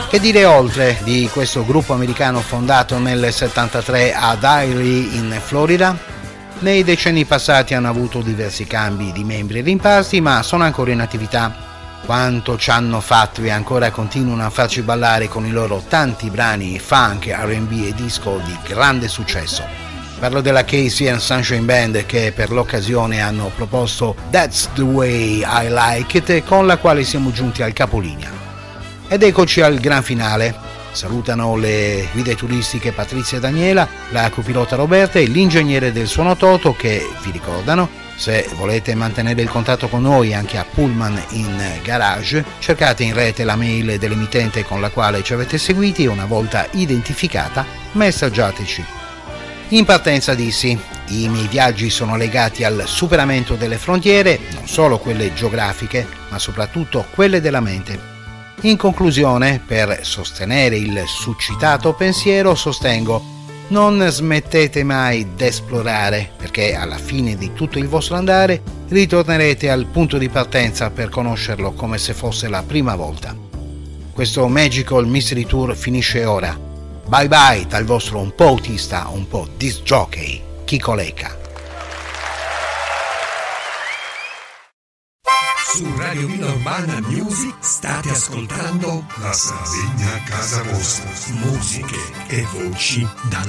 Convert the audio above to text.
Che dire oltre di questo gruppo americano fondato nel 73 ad Erie in Florida? Nei decenni passati hanno avuto diversi cambi di membri rimparsi, ma sono ancora in attività. Quanto ci hanno fatto e ancora continuano a farci ballare con i loro tanti brani funk, R&B e disco di grande successo. Parlo della Casey and Sunshine Band, che per l'occasione hanno proposto That's the Way I Like It, con la quale siamo giunti al capolinea. Ed eccoci al gran finale. Salutano le guide turistiche Patrizia e Daniela, la copilota Roberta e l'ingegnere del suono Toto, che vi ricordano: se volete mantenere il contatto con noi anche a Pullman in Garage, cercate in rete la mail dell'emittente con la quale ci avete seguiti e una volta identificata messaggiateci. In partenza dissi: i miei viaggi sono legati al superamento delle frontiere, non solo quelle geografiche, ma soprattutto quelle della mente. In conclusione, per sostenere il succitato pensiero, sostengo: non smettete mai d'esplorare, perché alla fine di tutto il vostro andare ritornerete al punto di partenza per conoscerlo come se fosse la prima volta. Questo Magical Mystery Tour finisce ora. Bye bye dal vostro un po' autista, un po' disc jockey, Chico Lecca. Su Radio Villa Urbana Music state ascoltando La Sardegna a casa vostra. musiche e voci dal